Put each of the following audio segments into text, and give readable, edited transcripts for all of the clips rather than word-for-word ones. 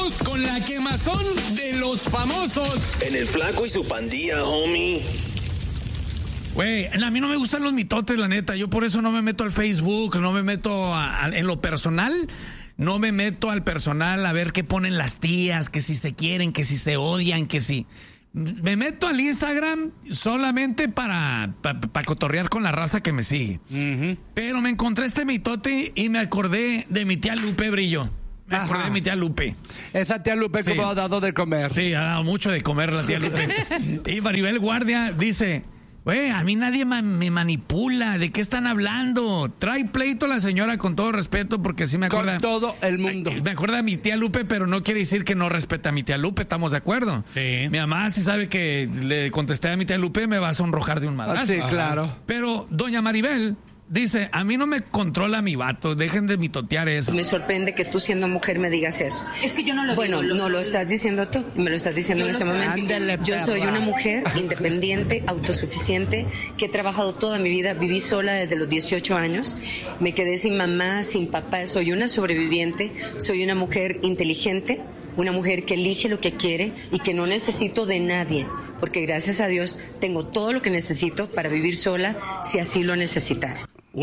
Vamos con la quemazón de los famosos. En el Flaco y su pandilla, homie. Güey, a mí no me gustan los mitotes, la neta. Yo por eso no me meto al Facebook, no me meto en lo personal. No me meto al personal a ver qué ponen las tías, que si se quieren, que si se odian, que si... Me meto al Instagram solamente para cotorrear con la raza que me sigue. Pero me encontré este mitote y me acordé de mi tía Lupe Brillo. Me acordé de mi tía Lupe. Esa tía Lupe, Sí. ¿cómo ha dado de comer? Sí, ha dado mucho de comer la tía Lupe. Y Maribel Guardia dice... Güey, a mí nadie me manipula. ¿De qué están hablando? Trae pleito la señora con todo respeto porque sí me acuerda... Con todo el mundo. Me acuerda de mi tía Lupe, pero no quiere decir que no respeta a mi tía Lupe. ¿Estamos de acuerdo? Sí. Mi mamá, si sabe que le contesté a mi tía Lupe, me va a sonrojar de un madrazo. Sí, claro. Pero doña Maribel dice, a mí no me controla mi vato. Dejen de mitotear eso. Me sorprende que tú siendo mujer me digas eso. Es que yo no lo Bueno, digo. no lo estás diciendo tú, me lo estás diciendo en ese momento. Ándele, Yo soy perra. una mujer independiente, autosuficiente, que he trabajado toda mi vida, viví sola desde los 18 años, me quedé sin mamá, sin papá, soy una sobreviviente, soy una mujer inteligente, una mujer que elige lo que quiere y que no necesito de nadie, porque gracias a Dios tengo todo lo que necesito para vivir sola si así lo necesitara.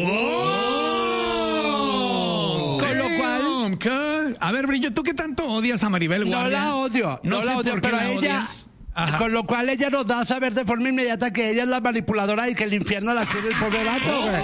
¡Oh! Con lo cual... ¿Qué? A ver, Brillo, ¿tú qué tanto odias a Maribel No Guardia? la odio, no sé la odio, por qué pero la ella... odias. Ajá. Con lo cual ella nos da a saber de forma inmediata que ella es la manipuladora y que el infierno la tiene el pobre vato, güey.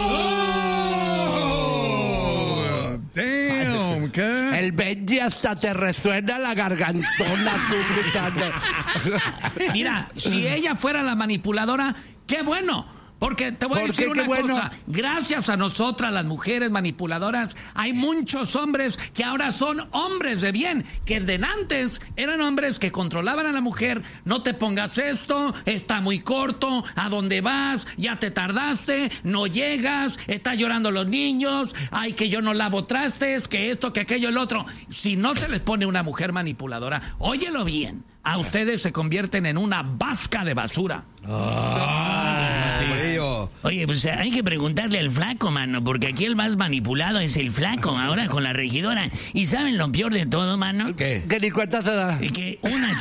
¡Oh! Damn, ¿qué? El Benji hasta te resuena la gargantona, tú gritando. Mira, si ella fuera la manipuladora, qué bueno. Porque te voy a ¿Por decir qué? una Qué bueno. cosa. Gracias a nosotras, las mujeres manipuladoras, hay muchos hombres que ahora son hombres de bien, que de antes eran hombres que controlaban a la mujer. No te pongas esto, está muy corto, ¿a dónde vas? Ya te tardaste, no llegas, está llorando los niños, ay, que yo no lavo trastes, que esto, que aquello, el otro. Si no se les pone una mujer manipuladora, óyelo bien, a ustedes se convierten en una vasca de basura. Oye, pues hay que preguntarle al Flaco, mano, porque aquí el más manipulado es el Flaco, ahora con la regidora. ¿Y saben lo peor de todo, mano? Que ni cuenta se da. Que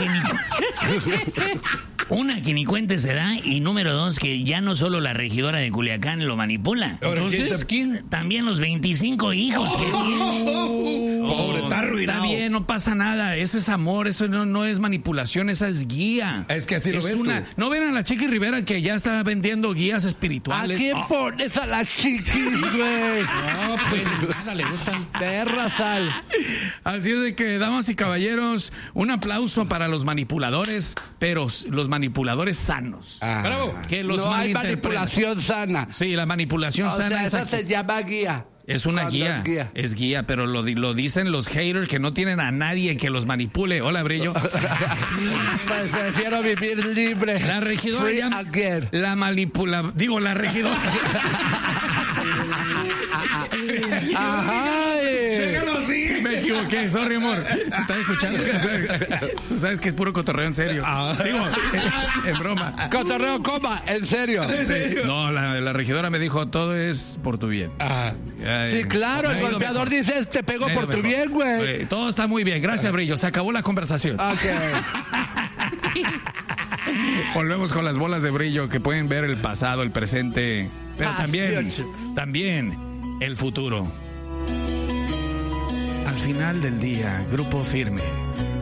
una que ni cuenta se da, y número dos, que ya no solo la regidora de Culiacán lo manipula. Entonces, ¿quién? También los 25 hijos que tiene. Pobre, está arruinado. Está bien, no pasa nada. Ese es amor, eso no es manipulación, esa es guía. Es que así lo ves tú. ¿No ven a la Chiqui Rivera que ya está vendiendo guías ¿A espirituales? quién pones a las chiquis, güey? No, pues nada le gustan. Perra sal. Así es de que, damas y caballeros, un aplauso para los manipuladores, pero los manipuladores sanos. Bravo. Que los No hay malinterpreten. manipulación sana. Sí, la manipulación O sana sea, es esa aquí. se llama guía. Es una Cuando guía, es guía, pero lo dicen los haters que no tienen a nadie que los manipule. Hola, Brillo. Pues prefiero vivir libre. La regidora Free ya, again. la manipula, digo, la regidora. Ajá. Déjalo así. Me equivoqué, sorry, amor. ¿Estás escuchando? Tú sabes que es puro cotorreo, en serio. Digo, en broma. Cotorreo, coma, en serio. No, la regidora me dijo, todo es por tu bien. Ay, Sí, claro, me el ha ido golpeador mejor. dice, te pego Me ha ido por tu mejor. bien, güey. Todo está muy bien, gracias, Brillo. Se acabó la conversación. Ok. Volvemos con las bolas de brillo que pueden ver el pasado, el presente, pero también el futuro. Al final del día, Grupo Firme